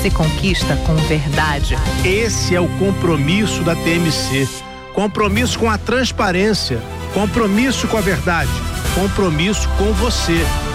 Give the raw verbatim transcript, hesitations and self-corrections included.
se conquista com verdade. Esse é o compromisso da T M C. Compromisso com a transparência, compromisso com a verdade, compromisso com você.